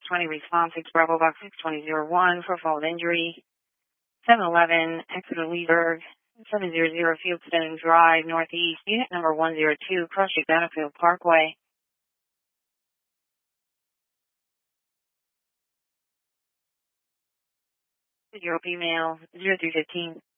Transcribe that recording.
620 response, 6 Bravo Box 62001 for fault injury. 711 Exeter Leesburg, 700 Fieldstone Drive, Northeast, unit number 102, Cross-Street Battlefield Parkway. 0 female, 0315.